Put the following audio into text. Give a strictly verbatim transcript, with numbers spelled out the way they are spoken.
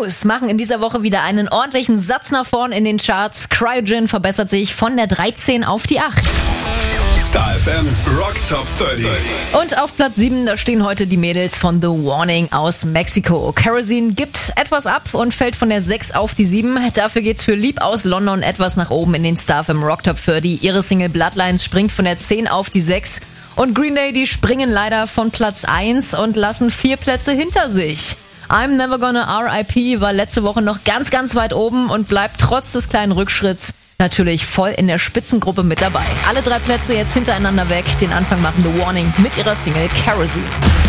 News machen in dieser Woche wieder einen ordentlichen Satz nach vorn in den Charts. Cryogen verbessert sich von der dreizehn auf die acht. Star F M Rock Top dreißig. Und auf Platz sieben, da stehen heute die Mädels von The Warning aus Mexiko. Kerosene gibt etwas ab und fällt von der sechs auf die sieben. Dafür geht's für Lieb aus London etwas nach oben in den Star F M Rock Top dreißig. Ihre Single Bloodlines springt von der zehn auf die sechs. Und Green Day, die springen leider von Platz eins und lassen vier Plätze hinter sich. I'm Never Gonna R I P war letzte Woche noch ganz, ganz weit oben und bleibt trotz des kleinen Rückschritts natürlich voll in der Spitzengruppe mit dabei. Alle drei Plätze jetzt hintereinander weg. Den Anfang machen The Warning mit ihrer Single Kerosene.